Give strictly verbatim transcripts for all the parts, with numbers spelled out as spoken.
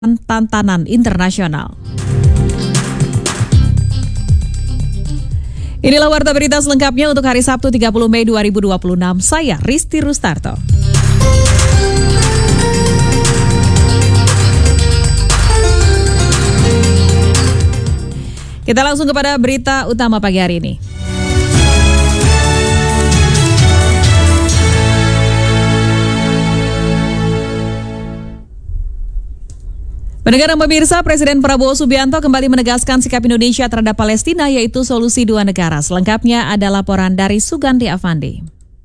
tantangan internasional. Inilah warta berita selengkapnya untuk hari Sabtu tiga puluh Mei dua ribu dua puluh enam. Saya Risti Rustarto. Kita langsung kepada berita utama pagi hari ini. Pendengar dan pemirsa, Presiden Prabowo Subianto kembali menegaskan sikap Indonesia terhadap Palestina, yaitu solusi dua negara. Selengkapnya ada laporan dari Sugandi Avandi.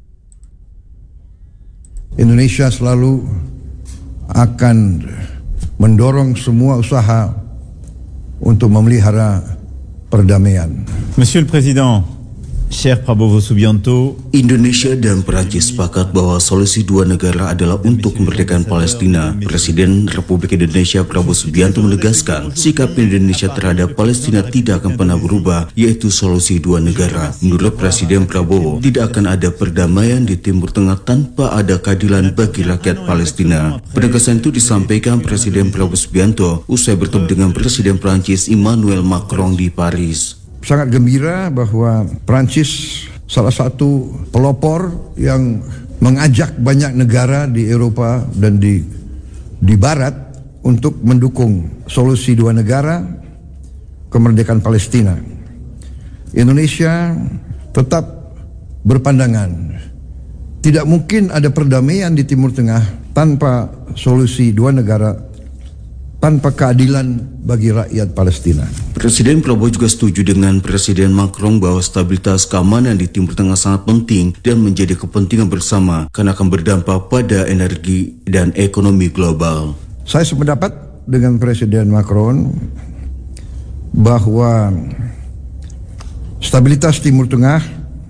Indonesia selalu akan mendorong semua usaha untuk memelihara perdamaian. Monsieur le Président, cher Prabowo Subianto, Indonesia dan Perancis sepakat bahwa solusi dua negara adalah untuk kemerdekaan Palestina. Presiden Republik Indonesia Prabowo Subianto menegaskan sikap Indonesia terhadap Palestina tidak akan pernah berubah, yaitu solusi dua negara. Menurut Presiden Prabowo, tidak akan ada perdamaian di Timur Tengah tanpa ada keadilan bagi rakyat Palestina. Penegasan itu disampaikan Presiden Prabowo Subianto usai bertemu dengan Presiden Perancis Emmanuel Macron di Paris. Sangat gembira bahwa Prancis salah satu pelopor yang mengajak banyak negara di Eropa dan di di Barat untuk mendukung solusi dua negara kemerdekaan Palestina. Indonesia tetap berpandangan tidak mungkin ada perdamaian di Timur Tengah tanpa solusi dua negara, tanpa keadilan bagi rakyat Palestina. Presiden Prabowo juga setuju dengan Presiden Macron bahwa stabilitas keamanan di Timur Tengah sangat penting dan menjadi kepentingan bersama karena akan berdampak pada energi dan ekonomi global. Saya sependapat dengan Presiden Macron bahwa stabilitas Timur Tengah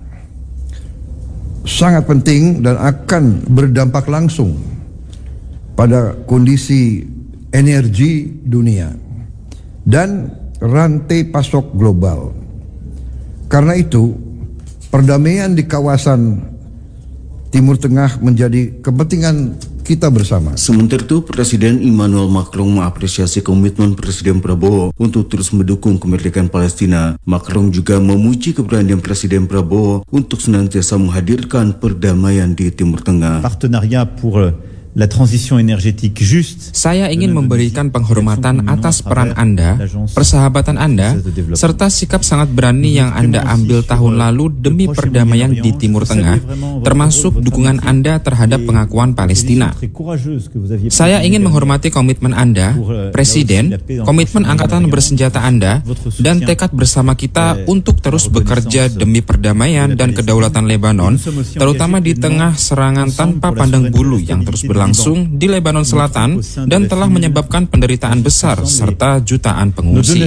sangat penting dan akan berdampak langsung pada kondisi energi dunia dan rantai pasok global. Karena itu, perdamaian di kawasan Timur Tengah menjadi kepentingan kita bersama. Sementara itu, Presiden Emmanuel Macron mengapresiasi komitmen Presiden Prabowo untuk terus mendukung kemerdekaan Palestina. Macron juga memuji keberanian Presiden Prabowo untuk senantiasa menghadirkan perdamaian di Timur Tengah. Partenariat pour la transition énergétique juste. Saya ingin memberikan penghormatan atas peran Anda, persahabatan Anda, serta sikap sangat berani yang Anda ambil tahun lalu demi perdamaian di Timur Tengah, termasuk dukungan Anda terhadap pengakuan Palestina. Saya ingin menghormati komitmen Anda, Presiden, komitmen Angkatan Bersenjata Anda, dan tekad bersama kita untuk terus bekerja demi perdamaian dan kedaulatan Lebanon, terutama di tengah serangan tanpa pandang bulu yang terus berlangsung langsung di Lebanon Selatan dan telah menyebabkan penderitaan besar serta jutaan pengungsi.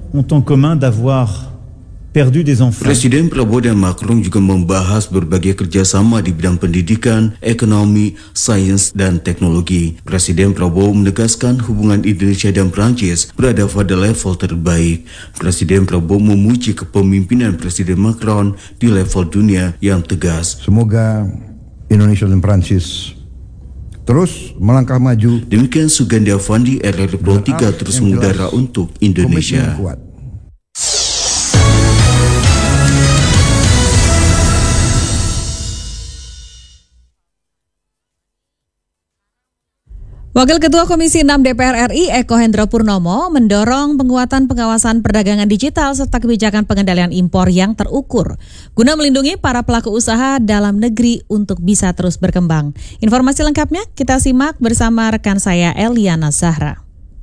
Presiden Prabowo dan Macron juga membahas berbagai kerjasama di bidang pendidikan, ekonomi, sains, dan teknologi. Presiden Prabowo menegaskan hubungan Indonesia dan Prancis berada pada level terbaik. Presiden Prabowo memuji kepemimpinan Presiden Macron di level dunia yang tegas. Semoga Indonesia dan Prancis terus melangkah maju. Demikian Sugandi Avandi, R R I Pro tiga terus mengudara untuk Indonesia. Wakil Ketua Komisi enam D P R R I Eko Hendro Purnomo mendorong penguatan pengawasan perdagangan digital serta kebijakan pengendalian impor yang terukur guna melindungi para pelaku usaha dalam negeri untuk bisa terus berkembang. Informasi lengkapnya kita simak bersama rekan saya Eliana Zahra.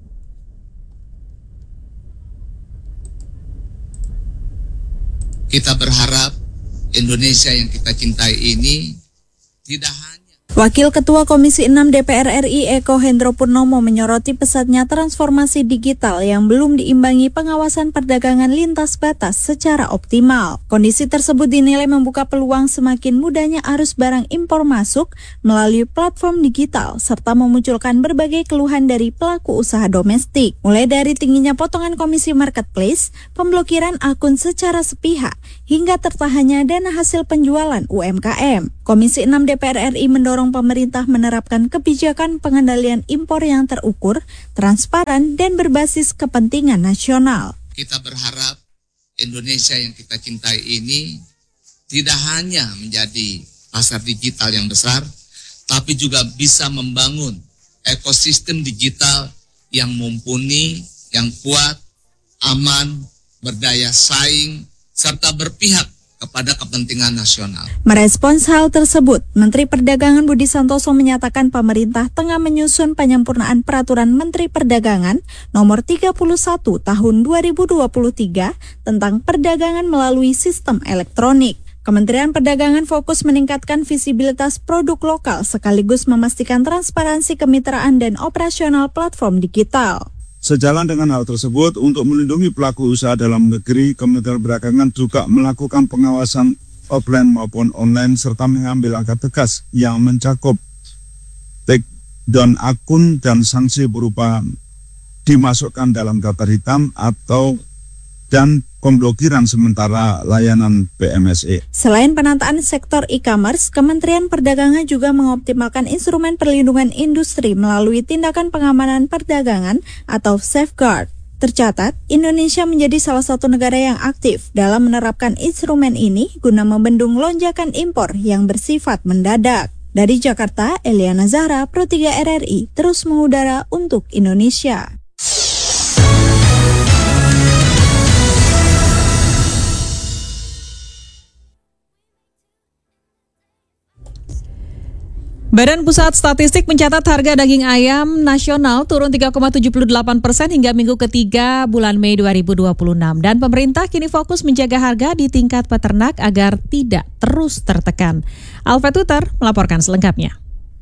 Kita berharap Indonesia yang kita cintai ini tidak hanya Wakil Ketua Komisi enam D P R R I Eko Hendro Purnomo menyoroti pesatnya transformasi digital yang belum diimbangi pengawasan perdagangan lintas batas secara optimal. Kondisi tersebut dinilai membuka peluang semakin mudahnya arus barang impor masuk melalui platform digital serta memunculkan berbagai keluhan dari pelaku usaha domestik. Mulai dari tingginya potongan komisi marketplace, pemblokiran akun secara sepihak, hingga tertahannya dana hasil penjualan U M K M. Komisi enam D P R R I mendorong mendorong pemerintah menerapkan kebijakan pengendalian impor yang terukur, transparan, dan berbasis kepentingan nasional. Kita berharap Indonesia yang kita cintai ini tidak hanya menjadi pasar digital yang besar, tapi juga bisa membangun ekosistem digital yang mumpuni, yang kuat, aman, berdaya saing, serta berpihak kepada kepentingan nasional. Merespons hal tersebut, Menteri Perdagangan Budi Santoso menyatakan pemerintah tengah menyusun penyempurnaan Peraturan Menteri Perdagangan Nomor tiga puluh satu Tahun dua ribu dua puluh tiga tentang perdagangan melalui sistem elektronik. Kementerian Perdagangan fokus meningkatkan visibilitas produk lokal sekaligus memastikan transparansi kemitraan dan operasional platform digital. Sejalan dengan hal tersebut, untuk melindungi pelaku usaha dalam negeri, Kementerian Perdagangan juga melakukan pengawasan offline maupun online serta mengambil langkah tegas yang mencakup take down akun dan sanksi berupa dimasukkan dalam daftar hitam atau dan pemblokiran sementara layanan P M S E. Selain penataan sektor e-commerce, Kementerian Perdagangan juga mengoptimalkan instrumen perlindungan industri melalui tindakan pengamanan perdagangan atau safeguard. Tercatat, Indonesia menjadi salah satu negara yang aktif dalam menerapkan instrumen ini guna membendung lonjakan impor yang bersifat mendadak. Dari Jakarta, Eliana Zahra, Pro tiga R R I, terus mengudara untuk Indonesia. Badan Pusat Statistik mencatat harga daging ayam nasional turun tiga koma tujuh delapan persen hingga minggu ketiga bulan Mei dua ribu dua puluh enam. Dan pemerintah kini fokus menjaga harga di tingkat peternak agar tidak terus tertekan. Alfred Tuter melaporkan selengkapnya.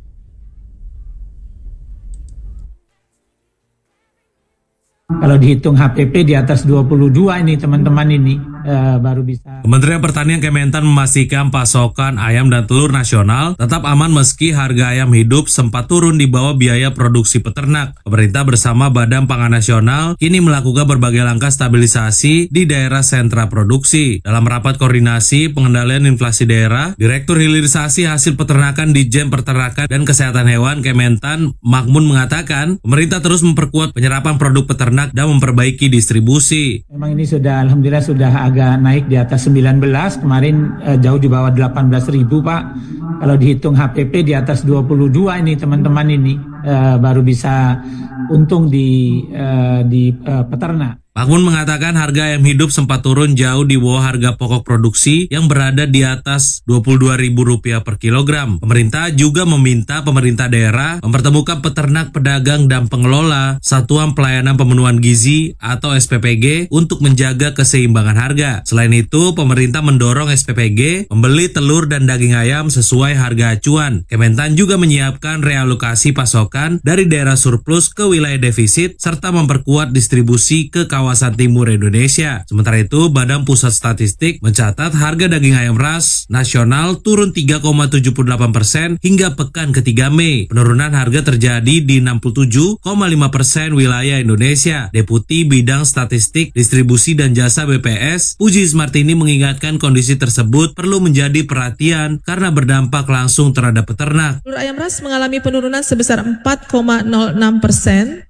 Kalau dihitung H P P di atas dua puluh dua ini teman-teman ini uh, baru bisa. Kementerian Pertanian Kementan memastikan pasokan ayam dan telur nasional tetap aman meski harga ayam hidup sempat turun di bawah biaya produksi peternak. Pemerintah bersama Badan Pangan Nasional kini melakukan berbagai langkah stabilisasi di daerah sentra produksi. Dalam rapat koordinasi pengendalian inflasi daerah, Direktur Hilirisasi Hasil Peternakan Ditjen Peternakan dan Kesehatan Hewan Kementan Makmun mengatakan pemerintah terus memperkuat penyerapan produk peternak dan memperbaiki distribusi. Memang ini sudah alhamdulillah sudah agak naik di atas sembilan belas, kemarin eh, jauh di bawah delapan belas ribu Pak. Kalau dihitung H P P di atas dua puluh dua ini teman-teman ini eh, baru bisa untung di eh, di eh, peternak. Makmun mengatakan harga ayam hidup sempat turun jauh di bawah harga pokok produksi yang berada di atas dua puluh dua ribu rupiah per kilogram. Pemerintah juga meminta pemerintah daerah mempertemukan peternak, pedagang, dan pengelola Satuan Pelayanan Pemenuhan Gizi atau S P P G untuk menjaga keseimbangan harga. Selain itu, pemerintah mendorong S P P G membeli telur dan daging ayam sesuai harga acuan. Kementan juga menyiapkan realokasi pasokan dari daerah surplus ke wilayah defisit serta memperkuat distribusi ke kawasan kawasan timur Indonesia. Sementara itu, Badan Pusat Statistik mencatat harga daging ayam ras nasional turun tiga koma tujuh delapan persen hingga pekan ketiga Mei. Penurunan harga terjadi di enam puluh tujuh koma lima persen wilayah Indonesia. Deputi Bidang Statistik, Distribusi dan Jasa B P S, Puji Ismartini mengingatkan kondisi tersebut perlu menjadi perhatian karena berdampak langsung terhadap peternak. Telur ayam ras mengalami penurunan sebesar empat koma nol enam persen.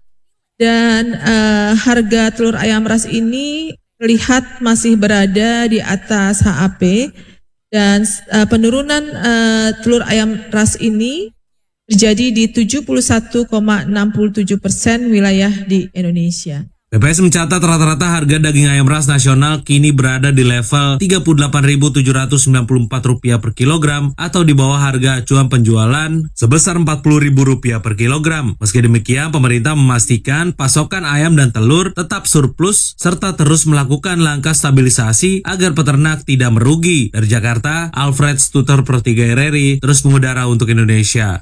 Dan uh, harga telur ayam ras ini terlihat masih berada di atas H A P dan uh, penurunan uh, telur ayam ras ini terjadi di tujuh puluh satu koma enam tujuh persen wilayah di Indonesia. B P S mencatat rata-rata harga daging ayam ras nasional kini berada di level tiga puluh delapan ribu tujuh ratus sembilan puluh empat rupiah per kilogram atau di bawah harga acuan penjualan sebesar empat puluh ribu rupiah per kilogram. Meski demikian, pemerintah memastikan pasokan ayam dan telur tetap surplus serta terus melakukan langkah stabilisasi agar peternak tidak merugi. Dari Jakarta, Alfred Stuter, Pro tiga R R I, terus mengudara untuk Indonesia.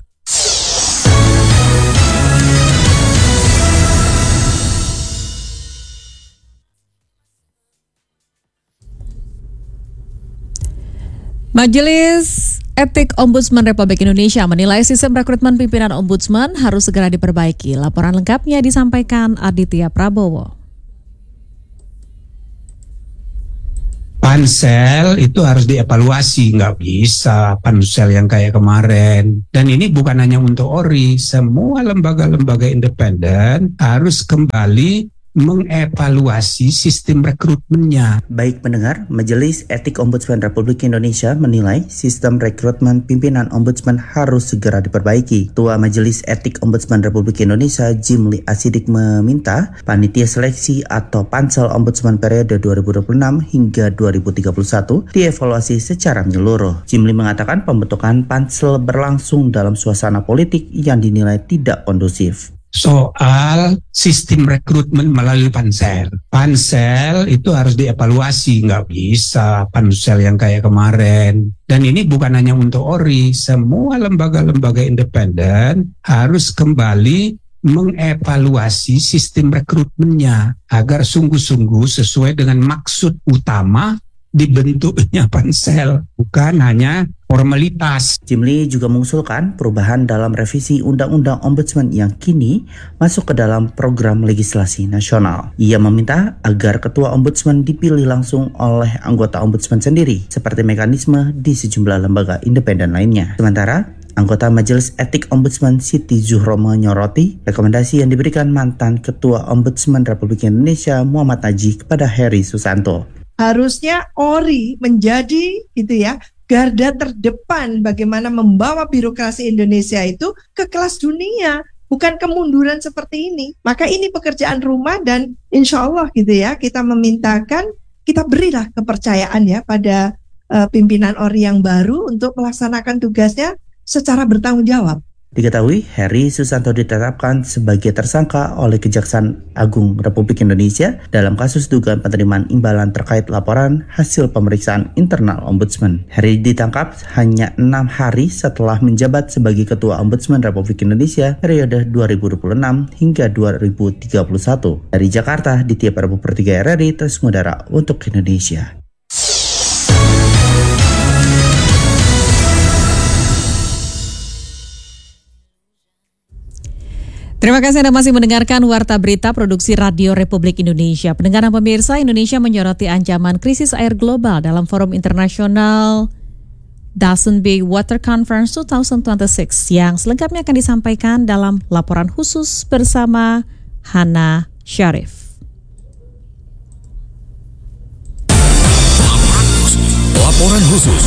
Majelis Etik Ombudsman Republik Indonesia menilai sistem rekrutmen pimpinan Ombudsman harus segera diperbaiki. Laporan lengkapnya disampaikan Aditya Prabowo. Pansel itu harus dievaluasi, nggak bisa pansel yang kayak kemarin. Dan ini bukan hanya untuk O R I, semua lembaga-lembaga independen harus kembali mengevaluasi sistem rekrutmennya. Baik pendengar, Majelis Etik Ombudsman Republik Indonesia menilai sistem rekrutmen pimpinan Ombudsman harus segera diperbaiki. Ketua Majelis Etik Ombudsman Republik Indonesia, Jimli Asidik, meminta panitia seleksi atau pansel Ombudsman periode dua ribu dua puluh enam hingga dua ribu tiga puluh satu dievaluasi secara menyeluruh. Jimli mengatakan pembentukan pansel berlangsung dalam suasana politik yang dinilai tidak kondusif. Soal sistem rekrutmen melalui pansel. Pansel itu harus dievaluasi, nggak bisa pansel yang kayak kemarin. Dan ini bukan hanya untuk O R I, semua lembaga-lembaga independen harus kembali mengevaluasi sistem rekrutmennya agar sungguh-sungguh sesuai dengan maksud utama dibentuknya pansel, bukan hanya formalitas. Jimli juga mengusulkan perubahan dalam revisi Undang-Undang Ombudsman yang kini masuk ke dalam program legislasi nasional. Ia meminta agar ketua Ombudsman dipilih langsung oleh anggota Ombudsman sendiri, seperti mekanisme di sejumlah lembaga independen lainnya. Sementara anggota Majelis Etik Ombudsman Siti Zuhro menyoroti rekomendasi yang diberikan mantan Ketua Ombudsman Republik Indonesia Muhammad Najih kepada Heri Susanto. Harusnya O R I menjadi gitu ya garda terdepan bagaimana membawa birokrasi Indonesia itu ke kelas dunia, bukan kemunduran seperti ini. Maka ini pekerjaan rumah dan insya Allah gitu ya kita memintakan, kita berilah kepercayaan ya pada uh, pimpinan O R I yang baru untuk melaksanakan tugasnya secara bertanggung jawab. Diketahui, Heri Susanto ditetapkan sebagai tersangka oleh Kejaksaan Agung Republik Indonesia dalam kasus dugaan penerimaan imbalan terkait laporan hasil pemeriksaan internal Ombudsman. Heri ditangkap hanya enam hari setelah menjabat sebagai Ketua Ombudsman Republik Indonesia periode dua ribu dua puluh enam hingga dua ribu tiga puluh satu. Dari Jakarta, Ditya Prabu Pertiga R R I, Terus Mudara untuk Indonesia. Terima kasih Anda masih mendengarkan Warta Berita Produksi Radio Republik Indonesia. Pendengar dan pemirsa, Indonesia menyoroti ancaman krisis air global dalam forum internasional Dawson Bay Water Conference dua ribu dua puluh enam yang selengkapnya akan disampaikan dalam laporan khusus bersama Hana Syarif. Laporan khusus.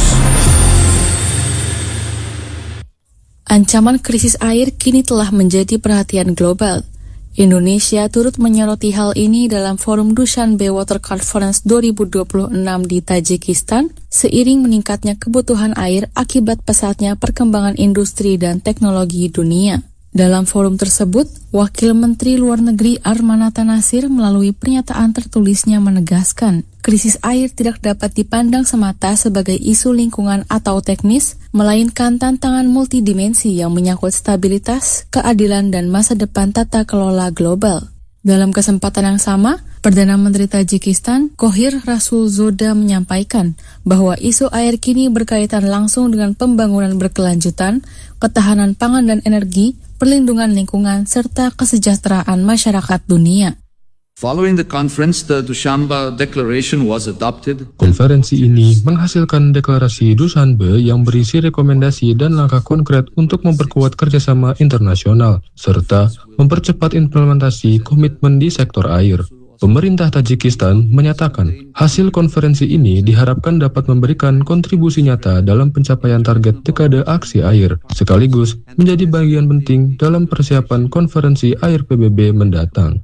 Ancaman krisis air kini telah menjadi perhatian global. Indonesia turut menyoroti hal ini dalam forum Dushanbe Water Conference dua ribu dua puluh enam di Tajikistan, seiring meningkatnya kebutuhan air akibat pesatnya perkembangan industri dan teknologi dunia. Dalam forum tersebut, Wakil Menteri Luar Negeri Armanata Nasir melalui pernyataan tertulisnya menegaskan, krisis air tidak dapat dipandang semata sebagai isu lingkungan atau teknis, melainkan tantangan multidimensi yang menyangkut stabilitas, keadilan, dan masa depan tata kelola global. Dalam kesempatan yang sama, Perdana Menteri Tajikistan, Kohir Rasul Zoda menyampaikan bahwa isu air kini berkaitan langsung dengan pembangunan berkelanjutan, ketahanan pangan dan energi, perlindungan lingkungan, serta kesejahteraan masyarakat dunia. Following the conference, the Dushanbe Declaration was adopted. Konferensi ini menghasilkan deklarasi Dushanbe yang berisi rekomendasi dan langkah konkret untuk memperkuat kerjasama internasional, serta mempercepat implementasi komitmen di sektor air. Pemerintah Tajikistan menyatakan hasil konferensi ini diharapkan dapat memberikan kontribusi nyata dalam pencapaian target dekade aksi air, sekaligus menjadi bagian penting dalam persiapan konferensi air P B B mendatang.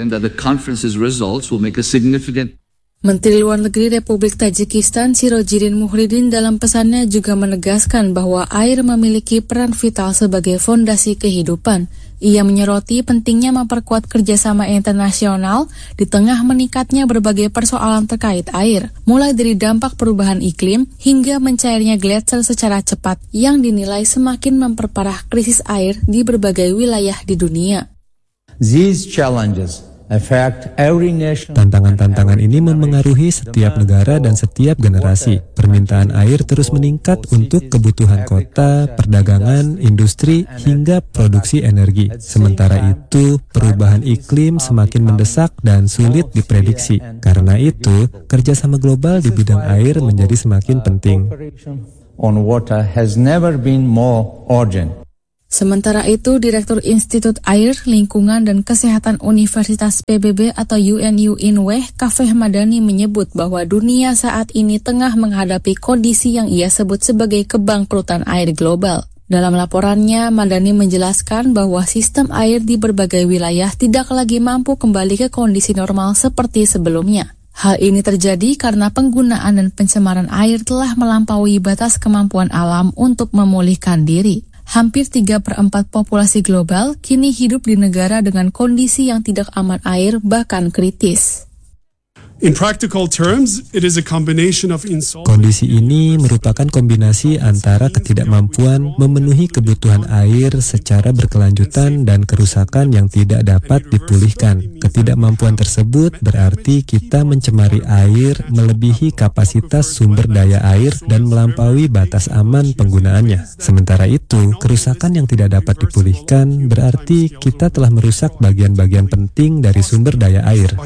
Menteri Luar Negeri Republik Tajikistan Sirojiddin Muhriddin dalam pesannya juga menegaskan bahwa air memiliki peran vital sebagai fondasi kehidupan. Ia menyoroti pentingnya memperkuat kerjasama internasional di tengah meningkatnya berbagai persoalan terkait air, mulai dari dampak perubahan iklim hingga mencairnya gletser secara cepat yang dinilai semakin memperparah krisis air di berbagai wilayah di dunia. These challenges Tantangan-tantangan ini memengaruhi setiap negara dan setiap generasi. Permintaan air terus meningkat untuk kebutuhan kota, perdagangan, industri, hingga produksi energi. Sementara itu, perubahan iklim semakin mendesak dan sulit diprediksi. Karena itu, kerjasama global di bidang air menjadi semakin penting. Sementara itu, Direktur Institut Air, Lingkungan dan Kesehatan Universitas P B B atau U N U Inweh, Kafeh Madani menyebut bahwa dunia saat ini tengah menghadapi kondisi yang ia sebut sebagai kebangkrutan air global. Dalam laporannya, Madani menjelaskan bahwa sistem air di berbagai wilayah tidak lagi mampu kembali ke kondisi normal seperti sebelumnya. Hal ini terjadi karena penggunaan dan pencemaran air telah melampaui batas kemampuan alam untuk memulihkan diri. Hampir tiga per empat populasi global kini hidup di negara dengan kondisi yang tidak aman air, bahkan kritis. In practical terms, it is a combination of insolvency. Kondisi ini merupakan kombinasi antara ketidakmampuan memenuhi kebutuhan air secara berkelanjutan dan kerusakan yang tidak dapat dipulihkan. Ketidakmampuan tersebut berarti kita mencemari air melebihi kapasitas sumber daya air dan melampaui batas aman penggunaannya. Sementara itu, kerusakan yang tidak dapat dipulihkan berarti kita telah merusak bagian-bagian penting dari sumber daya air.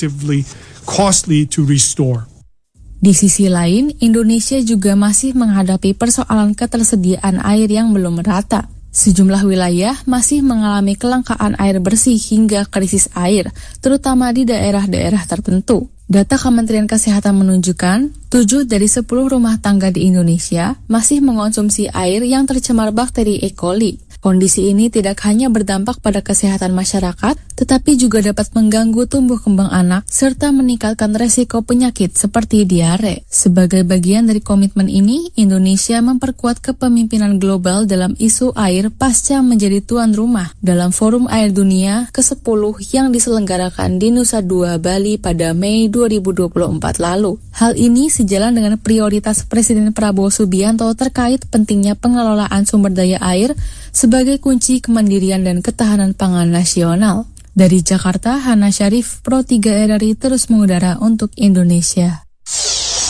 Costly to restore. Di sisi lain, Indonesia juga masih menghadapi persoalan ketersediaan air yang belum merata. Sejumlah wilayah masih mengalami kelangkaan air bersih hingga krisis air, terutama di daerah-daerah tertentu. Data Kementerian Kesehatan menunjukkan, tujuh dari sepuluh rumah tangga di Indonesia masih mengonsumsi air yang tercemar bakteri E. coli. Kondisi ini tidak hanya berdampak pada kesehatan masyarakat, tetapi juga dapat mengganggu tumbuh kembang anak serta meningkatkan resiko penyakit seperti diare. Sebagai bagian dari komitmen ini, Indonesia memperkuat kepemimpinan global dalam isu air pasca menjadi tuan rumah dalam Forum Air Dunia ke sepuluh yang diselenggarakan di Nusa Dua, Bali pada Mei dua ribu dua puluh empat lalu. Hal ini sejalan dengan prioritas Presiden Prabowo Subianto terkait pentingnya pengelolaan sumber daya air sebagai kunci kemandirian dan ketahanan pangan nasional. Dari Jakarta, Hana Syarif, Pro tiga R R I terus mengudara untuk Indonesia.